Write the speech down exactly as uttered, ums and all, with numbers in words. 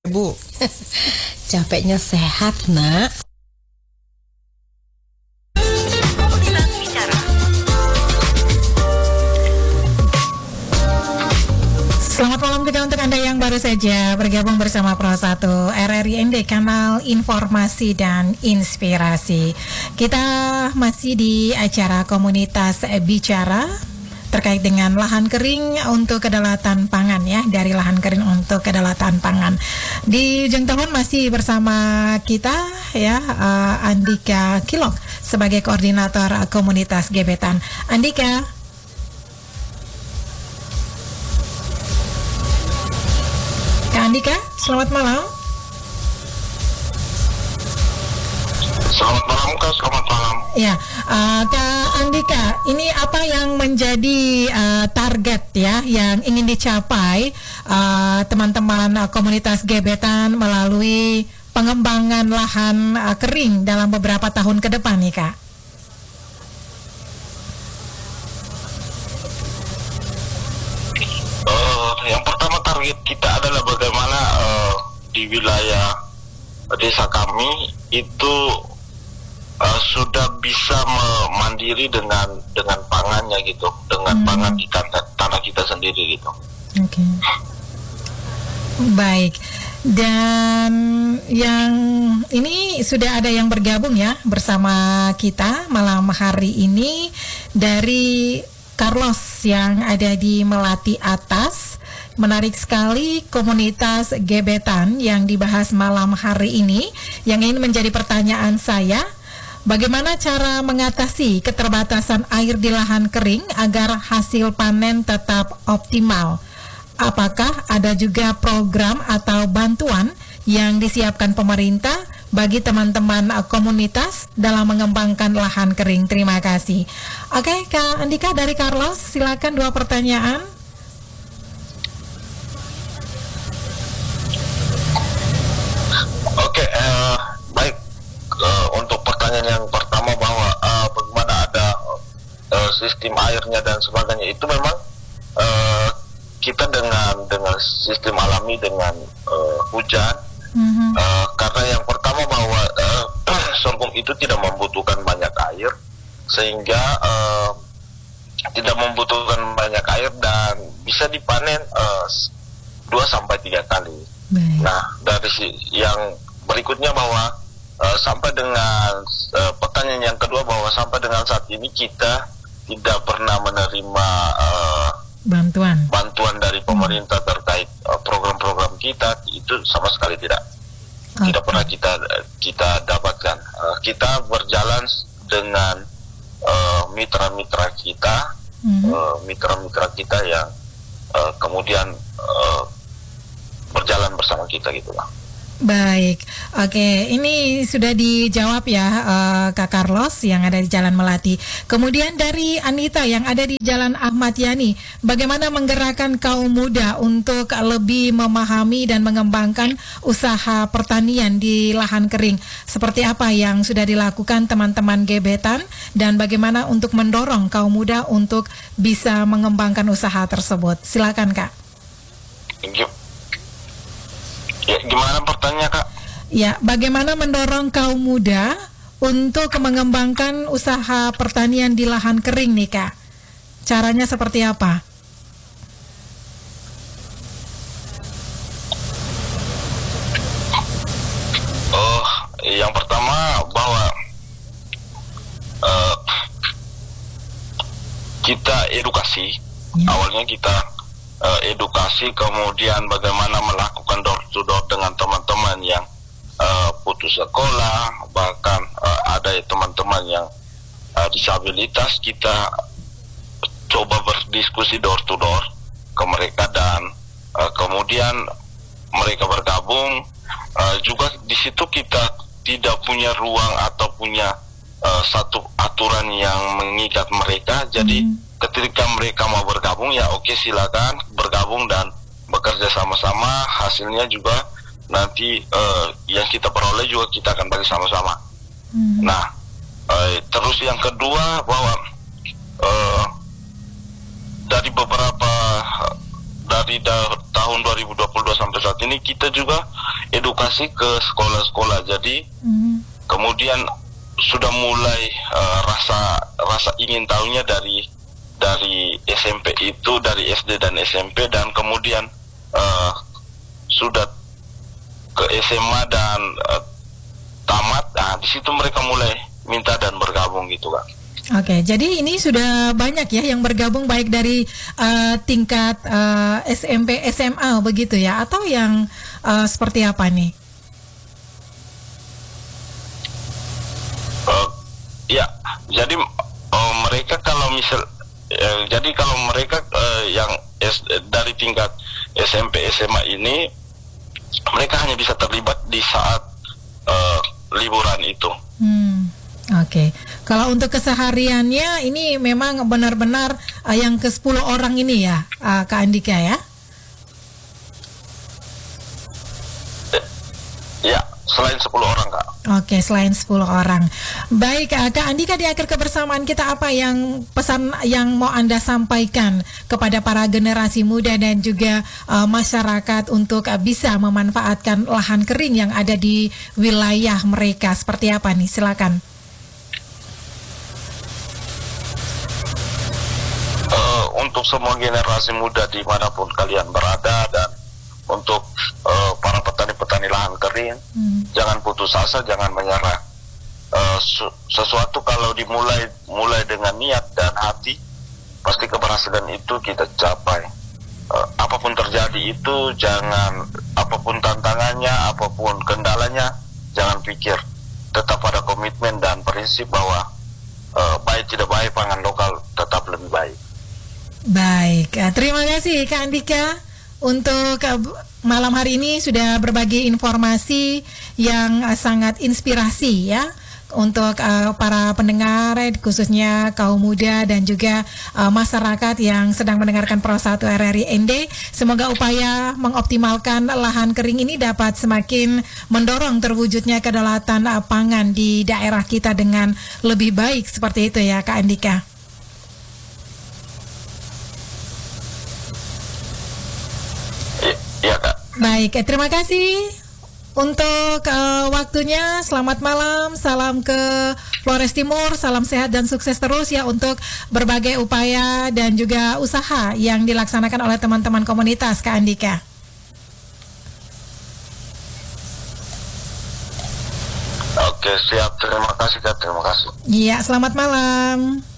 Bu. Capeknya sehat, Nak. Selamat malam juga untuk Anda yang baru saja bergabung bersama Pro satu R R I N D, kanal informasi dan inspirasi. Kita masih di acara komunitas bicara terkait dengan lahan kering untuk kedaulatan pangan ya, dari lahan kering untuk kedaulatan pangan. Di ujung tahun masih bersama kita ya, uh, Andika Kilok sebagai koordinator komunitas gebetan. Andika. Kak Andika, selamat malam. Selamat malam Kak, selamat malam. Ya, uh, Kak Andika, ini apa yang menjadi uh, target ya yang ingin dicapai uh, teman-teman uh, komunitas gebetan melalui pengembangan lahan uh, kering dalam beberapa tahun ke depan nih Kak? Uh, yang pertama target kita adalah bagaimana uh, di wilayah desa kami itu Uh, sudah bisa mandiri dengan dengan pangannya gitu, dengan hmm. pangan di tanah, tanah kita sendiri gitu. Oke. Okay. Baik. Dan yang ini sudah ada yang bergabung ya bersama kita malam hari ini dari Carlos yang ada di Melati Atas. Menarik sekali komunitas gebetan yang dibahas malam hari ini. Yang ini menjadi pertanyaan saya. Bagaimana cara mengatasi keterbatasan air di lahan kering agar hasil panen tetap optimal? Apakah ada juga program atau bantuan yang disiapkan pemerintah bagi teman-teman komunitas dalam mengembangkan lahan kering? Terima kasih. Oke, Kak Andika dari Carlos, silakan dua pertanyaan. Oke, uh, baik. Uh, untuk pertanyaan yang pertama bahwa uh, bagaimana ada uh, sistem airnya dan sebagainya, itu memang uh, kita dengan dengan sistem alami dengan uh, hujan, mm-hmm. uh, karena yang pertama bahwa uh, sorghum itu tidak membutuhkan banyak air sehingga uh, tidak membutuhkan banyak air dan bisa dipanen uh, dua sampai tiga kali. Mm. Nah, dari si, yang berikutnya bahwa Uh, sampai dengan uh, pertanyaan yang kedua bahwa sampai dengan saat ini kita tidak pernah menerima uh, bantuan bantuan dari pemerintah terkait uh, program-program kita, itu sama sekali tidak okay. tidak pernah kita kita dapatkan. Uh, kita berjalan dengan uh, mitra-mitra kita, mm-hmm. uh, mitra-mitra kita yang uh, kemudian uh, berjalan bersama kita gitulah. Baik, oke, ini sudah dijawab ya uh, Kak Carlos yang ada di Jalan Melati. Kemudian dari Anita yang ada di Jalan Ahmad Yani, bagaimana menggerakkan kaum muda untuk lebih memahami dan mengembangkan usaha pertanian di lahan kering? Seperti apa yang sudah dilakukan teman-teman gebetan dan bagaimana untuk mendorong kaum muda untuk bisa mengembangkan usaha tersebut? Silakan Kak. Thank you. Ya, gimana pertanyaannya Kak? Ya, bagaimana mendorong kaum muda untuk mengembangkan usaha pertanian di lahan kering nih Kak? Caranya seperti apa? Oh, yang pertama bahwa uh, kita edukasi, ya. Awalnya kita Uh, edukasi, kemudian bagaimana melakukan door to door dengan teman-teman yang uh, putus sekolah, bahkan uh, ada teman-teman yang uh, disabilitas. Kita coba berdiskusi door to door ke mereka dan uh, kemudian mereka bergabung. Uh, juga di situ kita tidak punya ruang atau punya uh, satu aturan yang mengikat mereka, jadi hmm. ketika mereka mau bergabung ya oke, silakan bergabung dan bekerja sama-sama. Hasilnya juga nanti uh, yang kita peroleh juga kita akan bagi sama-sama. Hmm. Nah, uh, terus yang kedua bahwa uh, dari beberapa dari da- tahun tahun dua ribu dua puluh dua sampai saat ini kita juga edukasi ke sekolah-sekolah. Jadi mm. kemudian sudah mulai uh, rasa rasa ingin tahunya dari dari S M P itu, dari S D dan S M P, dan kemudian uh, sudah ke S M A dan uh, tamat. Nah, di situ mereka mulai minta dan bergabung gitu, Kak. Oke, jadi ini sudah banyak ya yang bergabung, baik dari uh, tingkat uh, S M P, S M A begitu ya, atau yang uh, seperti apa nih? Uh, ya, jadi uh, mereka kalau misal, uh, jadi kalau mereka uh, yang S, dari tingkat S M P, S M A ini, mereka hanya bisa terlibat di saat uh, liburan itu. Hmm. Oke, okay. Kalau untuk kesehariannya ini memang benar-benar uh, yang ke sepuluh orang ini ya, uh, Kak Andika ya? Ya, selain sepuluh orang, Kak. Oke, okay, selain sepuluh orang. Baik, uh, Kak Andika, di akhir kebersamaan kita apa yang pesan yang mau Anda sampaikan kepada para generasi muda dan juga uh, masyarakat untuk uh, bisa memanfaatkan lahan kering yang ada di wilayah mereka? Seperti apa nih? Silakan. Untuk semua generasi muda dimanapun kalian berada, dan untuk uh, para petani-petani lahan kering, hmm. jangan putus asa, jangan menyerah. Uh, su- sesuatu kalau dimulai mulai dengan niat dan hati, pasti keberhasilan itu kita capai. Uh, apapun terjadi itu, jangan, apapun tantangannya, apapun kendalanya, jangan pikir, tetap ada komitmen dan prinsip bahwa uh, baik tidak baik, pangan lokal tetap lebih baik. Baik, terima kasih Kak Andika untuk malam hari ini sudah berbagi informasi yang sangat inspirasi ya untuk uh, para pendengar, khususnya kaum muda dan juga uh, masyarakat yang sedang mendengarkan Pro satu R R I N D. Semoga upaya mengoptimalkan lahan kering ini dapat semakin mendorong terwujudnya kedaulatan uh, pangan di daerah kita dengan lebih baik, seperti itu ya Kak Andika. Ya, Kak. Baik, terima kasih untuk uh, waktunya. Selamat malam, salam ke Flores Timur, salam sehat dan sukses terus ya untuk berbagai upaya dan juga usaha yang dilaksanakan oleh teman-teman komunitas, Kak Andika. Oke, siap. Terima kasih, Kak. Terima kasih. Iya, selamat malam.